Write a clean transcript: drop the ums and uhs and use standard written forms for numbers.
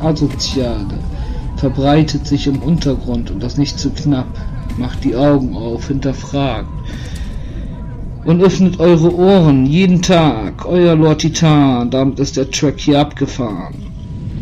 Asoziale verbreitet sich im Untergrund und das nicht zu knapp. Macht die Augen auf, hinterfragt und öffnet eure Ohren jeden Tag. Euer Lord Titan, damit ist der Track hier abgefahren.